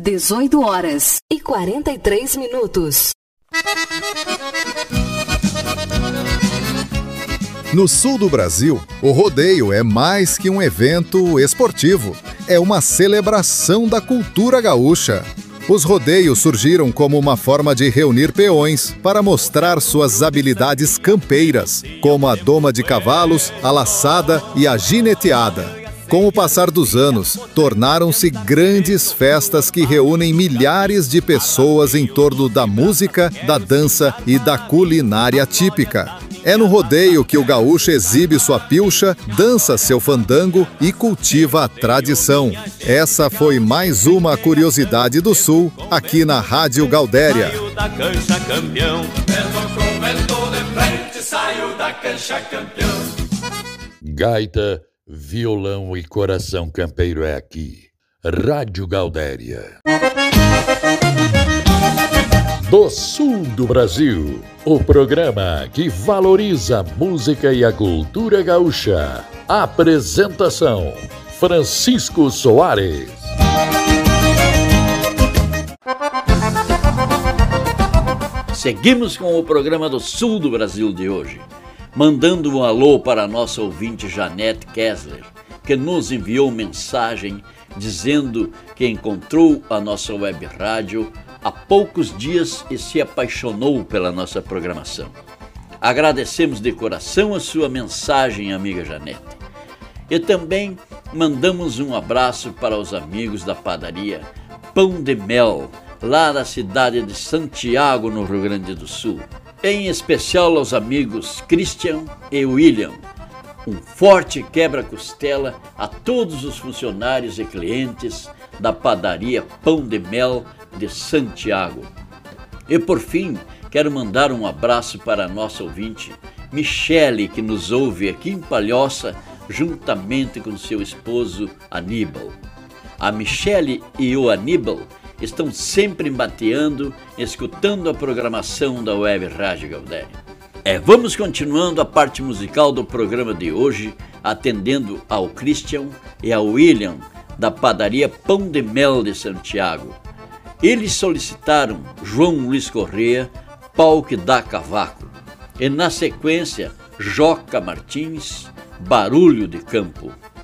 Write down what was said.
18h43. No sul do Brasil, o rodeio é mais que um evento esportivo. É uma celebração da cultura gaúcha. Os rodeios surgiram como uma forma de reunir peões para mostrar suas habilidades campeiras, como a doma de cavalos, a laçada e a gineteada. Com o passar dos anos, tornaram-se grandes festas que reúnem milhares de pessoas em torno da música, da dança e da culinária típica. É no rodeio que o gaúcho exibe sua pilcha, dança seu fandango e cultiva a tradição. Essa foi mais uma curiosidade do Sul, aqui na Rádio Gaudéria. Gaita, violão e coração campeiro é aqui. Rádio Gaudéria. Do sul do Brasil, o programa que valoriza a música e a cultura gaúcha. Apresentação: Francisco Soares. Seguimos com o programa do sul do Brasil de hoje, mandando um alô para a nossa ouvinte Janete Kessler, que nos enviou mensagem dizendo que encontrou a nossa web rádio há poucos dias e se apaixonou pela nossa programação. Agradecemos de coração a sua mensagem, amiga Janete. E também mandamos um abraço para os amigos da padaria Pão de Mel, lá na cidade de Santiago, no Rio Grande do Sul. Em especial aos amigos Christian e William. Um forte quebra-costela a todos os funcionários e clientes da padaria Pão de Mel de Santiago. E por fim, quero mandar um abraço para a nossa ouvinte Michele, que nos ouve aqui em Palhoça, juntamente com seu esposo Aníbal. A Michele e o Aníbal estão sempre mateando, escutando a programação da Web Rádio Gaudéria. Vamos continuando a parte musical do programa de hoje, atendendo ao Christian e ao William, da padaria Pão de Mel de Santiago. Eles solicitaram João Luiz Corrêa, Pau que dá cavaco, e na sequência Joca Martins, Barulho de Campo.